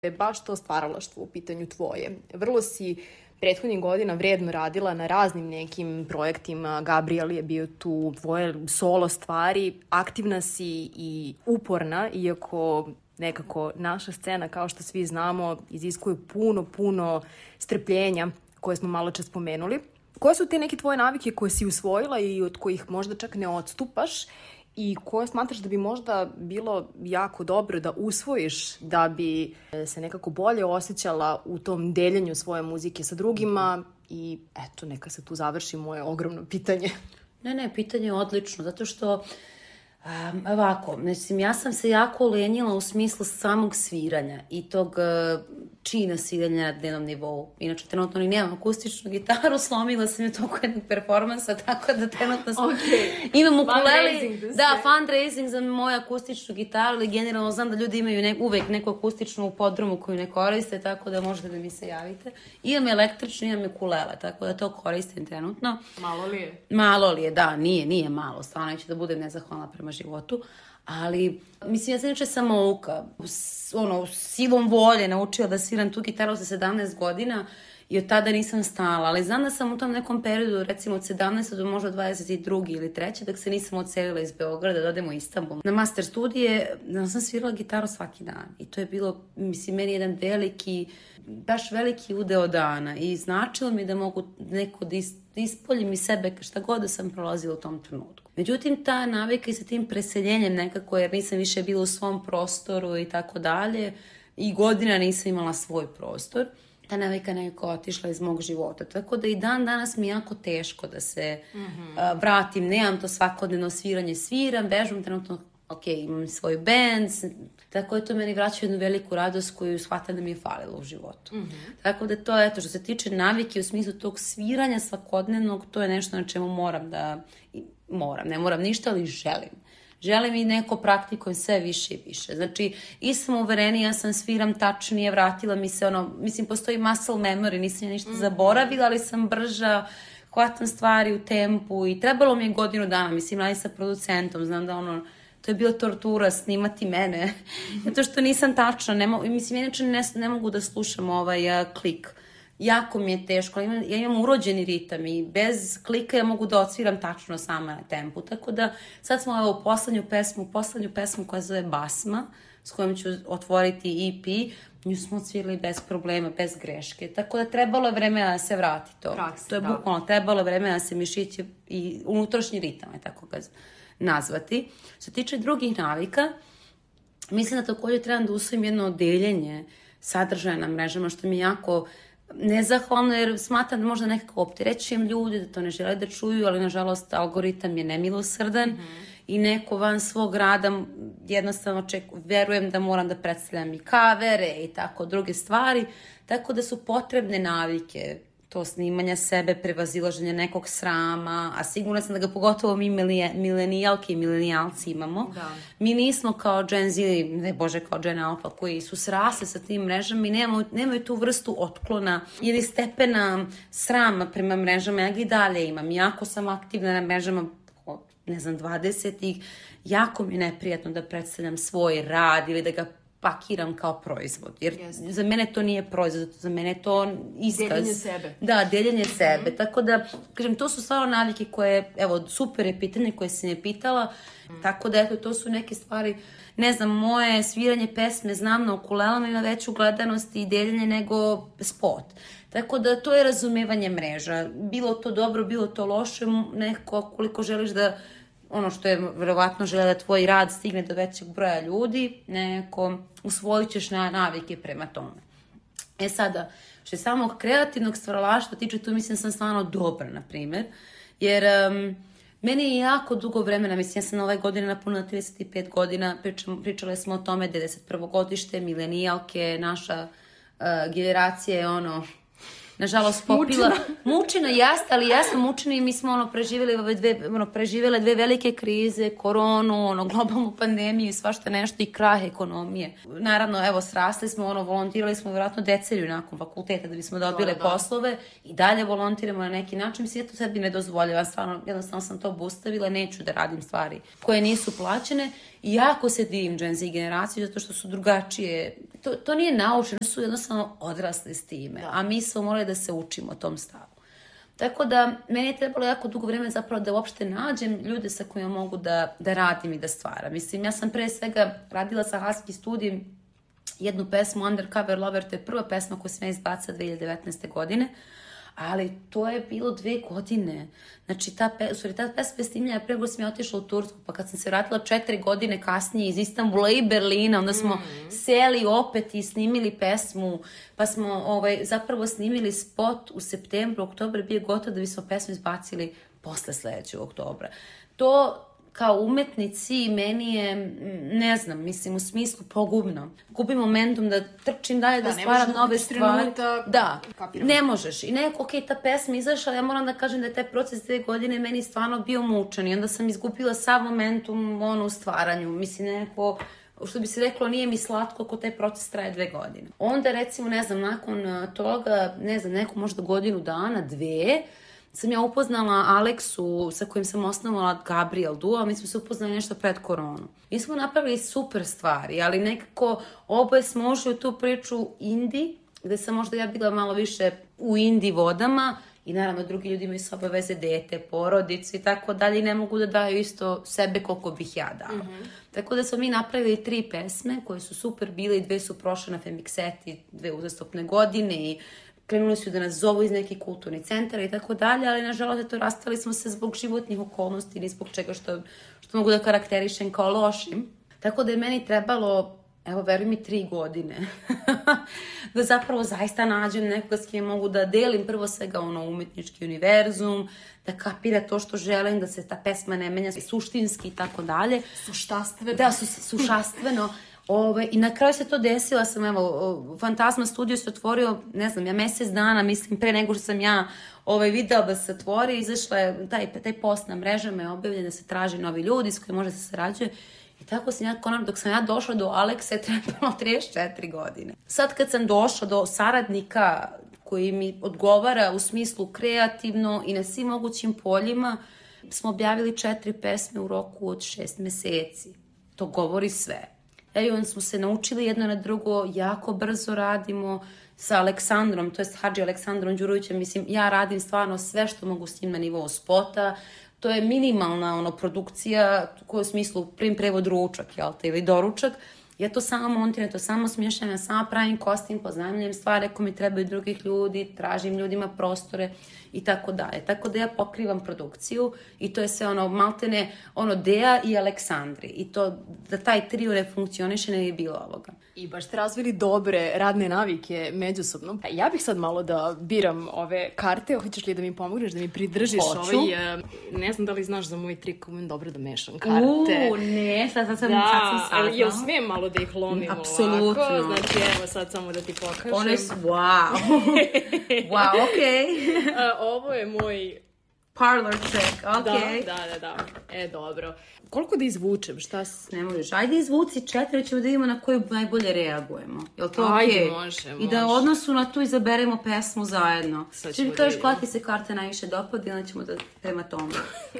je baš to stvaralaštvo u pitanju tvoje. Vrlo si prethodnih godina vredno radila na raznim nekim projektima. Gabriel je bio tu, tvoje solo stvari. Aktivna si i uporna, iako nekako naša scena, kao što svi znamo, iziskuje puno strpljenja koje smo malo čas spomenuli. Koje su te neke tvoje navike koje si usvojila i od kojih možda čak ne odstupaš i koje smatraš da bi možda bilo jako dobro da usvojiš da bi se nekako bolje osjećala u tom deljenju svoje muzike sa drugima i eto, neka se tu završi moje ogromno pitanje. Ne, pitanje je odlično, zato što ovako, mislim, ja sam se jako ulenjila u smislu samog sviranja i tog čina sviranja na dnevnom nivou. Inače, trenutno ni nemam akustičnu gitaru, slomila sam je toliko jednog performansa, tako da trenutno sam... Imam ukulele, fundraising za moju akustičnu gitaru, ali generalno znam da ljudi imaju uvek neku akustičnu u podrumu koju ne koriste, tako da možete da mi se javite. Imam električnu, imam ukulele, tako da to koristim trenutno. Malo li je? Malo li je, da, nije malo, stvarno neću da budem nezahvalna prema životu, ali, mislim, ja sam inače samouka, silom volje naučila da sviram tu gitaru sa 17 godina i od tada nisam stala, ali znam da sam u tom nekom periodu, recimo od 17 do možda 22. ili 3. dok se nisam odselila iz Beograda da odem u Istanbul. Na master studije sam svirala gitaru svaki dan i to je bilo, mislim, meni jedan baš veliki udeo dana i značilo mi da mogu neko da ispoljim iz sebe šta god da sam prolazila u tom trenutku. Međutim, ta navika i sa tim preseljenjem nekako, jer nisam više bila u svom prostoru i tako dalje, i godina nisam imala svoj prostor, ta navika nekako otišla iz mog života. Tako da i dan danas mi je jako teško da se vratim, nemam to svakodnevno sviranje, sviram, bežam trenutno, imam svoj band, tako je to meni vraća jednu veliku radost koju shvatam da mi je falilo u životu. Tako da to, eto, što se tiče navike u smislu tog sviranja svakodnevnog, to je nešto na čemu ne moram ništa, ali želim i neko praktikujem sve više i više. Znači, i sam uverenija, sam sviram tačnije, vratila mi se mislim, postoji muscle memory, nisam ja ništa zaboravila, ali sam brža, hvatam stvari u tempu i trebalo mi je godinu dana, mislim, radim sa producentom, znam da to je bila tortura snimati mene, zato što nisam tačna, mislim, inače ne mogu da slušam klik. Jako mi je teško, ja imam urođeni ritam i bez klika ja mogu da odsviram tačno sama na tempu, tako da sad smo u poslednju pesmu koja se zove Basma, s kojom ću otvoriti EP, nju smo odsvirali bez problema, bez greške, tako da trebalo je vremena da se vrati to. To je bukvalno trebalo vremena da se mišići i unutrašnji ritam, tako ga nazvati. Što se tiče drugih navika, mislim da također trebam da usvojim jedno deljenje sadržaja na mrežama, što mi je jako nezahvalno, jer smatram da možda nekako opterećujem ljude, da to ne žele da čuju, ali nažalost algoritam je nemilosrdan i neko van svog rada jednostavno verujem da moram da predstavljam i kavere i tako druge stvari, tako da su potrebne navike, to snimanja sebe, prevazilaženja nekog srama, a sigurno sam da ga pogotovo mi milenijalke i milenijalci imamo. Da. Mi nismo kao Gen Z, ne bože kao Gen Alpha, koji su srasli sa tim mrežama i nemaju tu vrstu otklona ili stepena srama prema mrežama. Ja ga i dalje imam. Jako sam aktivna na mrežama, 20-ih. Jako mi je neprijatno da predstavljam svoj rad ili da ga pakiram kao proizvod, jer za mene to nije proizvod, za mene je to iskaz. Deljenje sebe. Da, deljenje sebe, tako da, kažem, to su stvarno navike koje, evo, super je pitanje koje si me pitala, tako da, eto, to su neke stvari, ne znam, moje sviranje pesme, znam, na ukulelama ima veću gledanost i deljenje nego spot. Tako da, to je razumevanje mreža. Bilo to dobro, bilo to loše, neko, koliko želiš da što je verovatno žele da tvoj rad stigne do većeg broja ljudi, neko usvojit ćeš navike prema tome. Sada, što je samog kreativnog stvaralaštva tiče, tu mislim sam stvarno dobra, na primjer, jer meni je jako dugo vremena, mislim, ja sam ove godine napunila 35 godina, pričale smo o tome, 91. godište, milenijalke, naša generacija je nažalost popila. Mučena jeste, ali jesmo mučeni i mi smo preživjele dve velike krize, koronu, globalnu pandemiju i svašta nešto i krah ekonomije. Naravno, evo, srasli smo, volontirali smo vjerojatno deceniju nakon fakulteta da bismo dobile poslove i dalje volontiramo na neki način. Mislim, to sebi ne dozvoljava, stvarno, jednostavno sam to obustavila, neću da radim stvari koje nisu plaćene I jako se divim Gen Z generaciju zato što su drugačije. To nije naučeno, su jednostavno odrasli s time. A mi smo morali da se učimo tom stavu. Tako da, meni je trebalo jako dugo vreme zapravo da uopšte nađem ljude sa kojima mogu da radim i da stvaram. Mislim, ja sam pre svega radila sa Husky Studijem jednu pesmu Undercover Lover, to je prva pesma koju sam ja izbacila 2019. godine, ali to je bilo 2 godine. Znači, ta pesma je snimljena pre nego sam ja otišla u Tursku, pa kad sam se vratila 4 godine kasnije iz Istanbula i Berlina, onda smo seli opet i snimili pesmu, pa smo zapravo snimili spot u septembru, oktober bio gotov da bismo pesmu izbacili posle sledećeg oktobra. To kao umetnici meni je, ne znam, mislim, u smislu pogubno. Gubim momentum da trčim dalje, da stvaram nove stvari. Da, ne možeš. I nekako, ta pesma izašla, ja moram da kažem da je taj proces 2 godine meni stvarno bio mučan i onda sam izgubila sav momentum u stvaranju. Mislim, nekako, što bi se reklo, nije mi slatko ako taj proces traje 2 godine. Onda, recimo, ne znam, nakon toga, ne znam, neko možda godinu dana, 2, sam ja upoznala Aleksu sa kojim sam osnovala Gabriel Duo, mi smo se upoznali nešto pred koronu. Mi smo napravili super stvari, ali nekako oboje smo ušli u tu priču indie, gde sam možda ja bila malo više u indie vodama i naravno drugi ljudi imaju s obaveze dete, porodicu i tako dalje i ne mogu da daju isto sebe koliko bih ja dala. Tako da smo mi napravili 3 pesme koje su super bile i 2 su prošle na Femixeti 2 uzastopne godine i krenuli su da nas zovu iz nekih kulturnih centara i tako dalje, ali nažalost to rastali smo se zbog životnih okolnosti ili zbog čega što mogu da karakterišem kao lošim. Tako da je meni trebalo, evo, veruj mi, 3 godine da zapravo zaista nađem nekoga s kim mogu da delim prvo svega umetnički univerzum, da kapira to što želim, da se ta pesma ne menja suštinski i tako dalje. Suštastveno. Da, suštastveno. I na kraju se to desila sam, evo, Fantasma studio se otvorio, ne znam, ja mesec dana, mislim, pre nego što sam ja videla da se otvori, izašla je taj post na mrežama je objavljen da se traži novi ljudi s kojima može da se sarađuje. I tako sam ja, dok sam ja došla do Aleksa je trebalo 34 godine. Sad kad sam došla do saradnika koji mi odgovara u smislu kreativno i na svim mogućim poljima, smo objavili 4 pesme u roku od 6 meseci. To govori sve. I onda smo se naučili jedno na drugo, jako brzo radimo sa Aleksandrom, to jest Hadži Aleksandrom Đurovićem, mislim, ja radim stvarno sve što mogu s njim na nivou spota, to je minimalna produkcija, u kojoj smislu prim prevod ručak, jel te, ili doručak, ja to samo montiram, to samo smješam, ja sama pravim kostim, poznajemljujem stvari ako mi trebaju drugih ljudi, tražim ljudima prostore i tako dalje. Tako da ja pokrivam produkciju i to je sve maltene, Dea i Aleksandri. I to, da taj trio ne funkcioniše, ne bi bilo ovoga. I baš ste razvili dobre radne navike međusobno. Ja bih sad malo da biram ove karte. Hoćeš li da mi pomogneš, da mi pridržiš ne znam da li znaš za moj trik, umem dobro da mešam karte. Ne, sad sam saznala. Jel smijem malo da ih lomim ovako? Apsolutno. Znači, evo sad samo da ti pokažem. One su, wow. Wow, okej. Ovo je moj parlor trick, okej. Da. Dobro. Koliko da izvučem? Ne možeš. Ajde izvuci 4, ćemo da vidimo na koju najbolje reagujemo. Jel to okej? Ajde, može. I da u odnosu na tu izaberemo pesmu zajedno. Če mi kažeš koja ti se karta najviše dopadi, onda ćemo da prema tomu.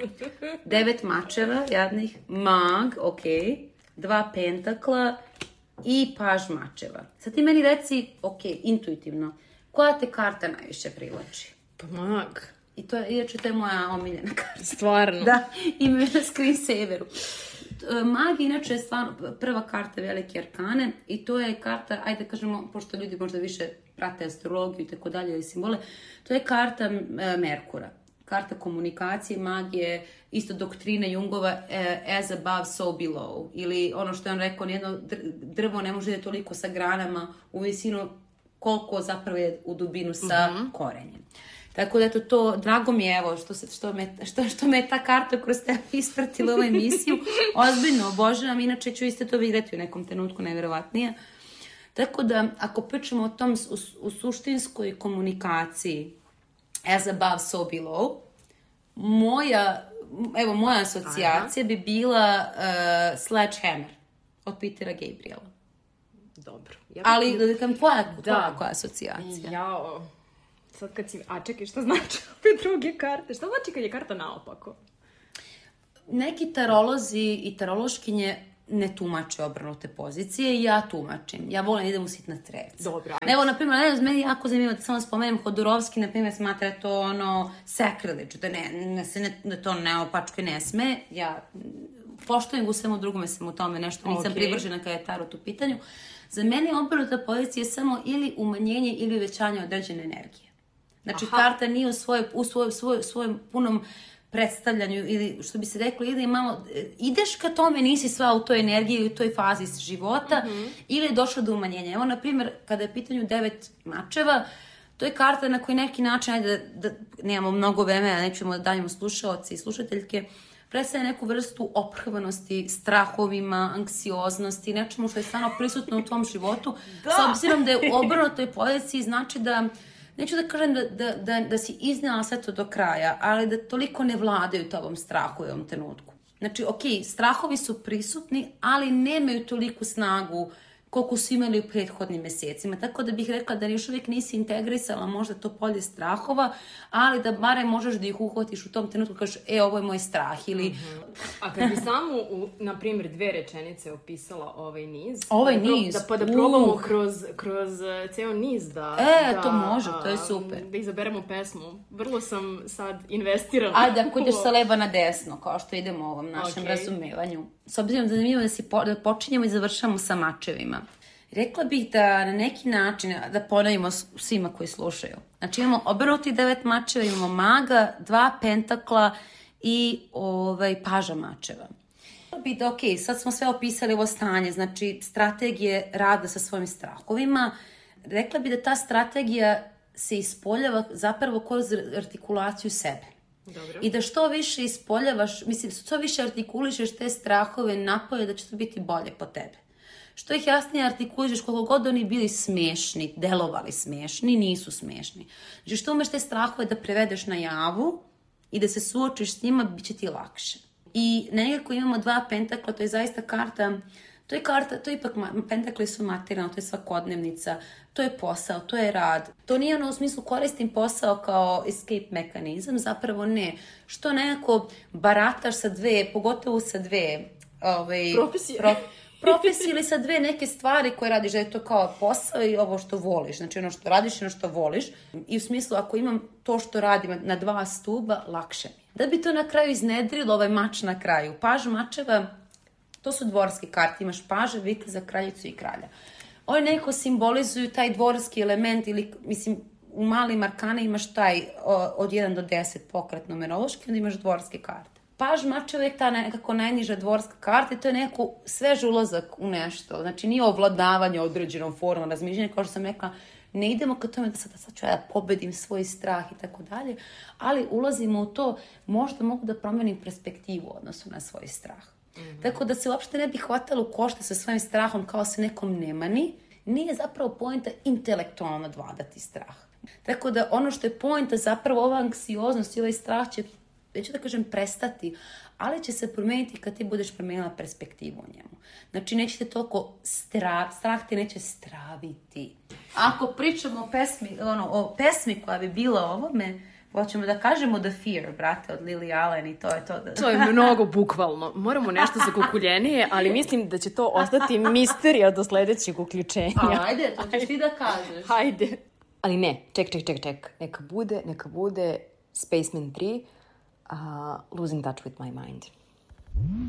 9 mačeva, jadnih. Mag, okej. 2 pentakla i paž mačeva. Sad ti meni reci, intuitivno, koja te karta najviše privlači? Pa mag. I to je moja omiljena karta. Stvarno? Da, ima na screensaveru. Mag inače je stvarno prva karta Velike arkane i to je karta, ajde kažemo, pošto ljudi možda više prate astrologiju i tako dalje i simbole, to je karta Merkura. Karta komunikacije, magije, isto doktrina Jungova, as above, so below. Ili ono što je on rekao, nijedno drvo ne može da je toliko sa granama u visinu koliko zapravo je u dubinu sa korenjem. Tako da to, drago mi je, evo, što me je ta karta kroz tebe ispratila ovu emisiju. Ozbiljno, obožavam, inače ću isto to vidjeti u nekom trenutku, najverovatnije. Tako da, ako pričamo o tom u suštinskoj komunikaciji, as above, so below, moja asocijacija bi bila Sledgehammer od Petera Gabriela. Dobro. Ali, da kažem, tvoja asocijacija? Jao. Sad kad si... A čekaj, šta znači ove druge karte? Šta znači kad je karta naopako? Neki tarolozi i tarološkinje ne tumače obrnute pozicije i ja tumačim. Ja volim da idem u sitna crevca. Dobro. Evo, na primjer, meni jako zanimljivo da samo spomenem, Hodorovski, na primjer, smatra to sacrilege, da to neopačke ne sme. Ja poštujem u svemu drugome, sam u tome nešto, nisam privržena kada je tarot u pitanju. Za mene obrnuta pozicija je samo ili umanjenje ili uvećanje određene energije. Znači, karta nije u svojem punom predstavljanju ili, što bi se reklo, ili malo, ideš ka tome, nisi sva u toj energiji i u toj fazi života, ili je došlo do umanjenja. Evo, na primjer, kada je pitanju 9 mačeva, to je karta na koji neki način, ajde da nemamo mnogo vremena, nećemo da daljemo slušaoci i slušateljke, predstavlja neku vrstu oprhvanosti, strahovima, anksioznosti, nečemu što je stvarno prisutno u tvom životu. S obzirom da je u obrnutoj poziciji, znači da, neću da kažem da si iznijela sve to do kraja, ali da toliko ne vladaju tobom strahu u ovom trenutku. Znači, strahovi su prisutni, ali nemaju toliku snagu koliko su imali u prethodnim mesecima. Tako da bih rekla da još uvijek nisi integrisala možda to polje strahova, ali da barem možeš da ih uhvatiš u tom trenutku, kažeš, ovo je moj strah, ili... A kad bi samo, na primjer, 2 rečenice opisala ovaj niz... Pa da probamo kroz ceo niz to može, to je super. Da izaberemo pesmu. Vrlo sam sad investirala. Ajde, ako ideš sa leva na desno, kao što idemo u ovom našem razumevanju. S obzirom da zanimljivo da počinjemo i završamo sa mačevima. Rekla bih da na neki način, da ponovimo svima koji slušaju. Znači imamo obrnuti 9 mačeva, imamo maga, 2 pentakla i paža mačeva. Rekla bih da, sad smo sve opisali ovo stanje, znači strategije rada sa svojim strahovima. Rekla bih da ta strategija se ispoljava zapravo kroz artikulaciju sebe. Dobro. I da što više ispoljavaš, što više artikulišeš te strahove napolje, da će to biti bolje po tebe. Što ih jasnije artikulišeš, koliko god oni bili smešni, delovali smešni, nisu smešni. Znači što umeš te strahove da prevedeš na javu i da se suočiš s njima, bit će ti lakše. I nekako imamo 2 pentakla, to je zaista karta, to je ipak, pentakli su materijalno, to je svakodnevnica, to je posao, to je rad. To nije u smislu koristim posao kao escape mekanizam, zapravo ne. Što nekako barataš sa 2, pogotovo sa 2 profesije ili sa 2 neke stvari koje radiš, da je to kao posao i ovo što voliš. Znači ono što radiš i ono što voliš. I u smislu ako imam to što radim na 2 stuba, lakše mi. Da bi to na kraju iznedrilo, ovaj mač na kraju. Paž mačeva, to su dvorske karte. Imaš paža, viteza, kraljicu i kralja. Oni nekako simbolizuju taj dvorski element ili, u malim arkane imaš taj od 1 do 10 pokret numerološki, onda imaš dvorske karte. Paž mačeva je ta nekako najniža dvorska karta i to je nekako svež ulazak u nešto. Znači nije ovladavanje određenom formom razmišljanja, kao što sam rekla, ne idemo ka tome da sad ću ja pobedim svoj strah i tako dalje, ali ulazimo u to, možda mogu da promenim perspektivu u odnosu na svoj strah. Tako da se uopšte ne bi hvatalo u košta sa svojim strahom kao se nekom ne mani, nije zapravo poenta intelektualno nadvladati strah. Tako da ono što je poenta zapravo ova anksioznost i ovaj strah će, neću da kažem prestati, ali će se promijeniti kad ti budeš promijenila perspektivu u njemu. Znači neće te toliko strah te neće straviti. Ako pričamo o pesmi koja bi bila ovome, hoćemo da kažemo The Fear, brate, od Lily Allen i to je to. To je mnogo bukvalno. Moramo nešto za kukuljenije, ali mislim da će to ostati misterija do sljedećeg uključenja. Ajde, to ćeš ti da kažeš. Hajde. Ali ne, ček. Neka bude Spaceman 3, Losing Touch with My Mind.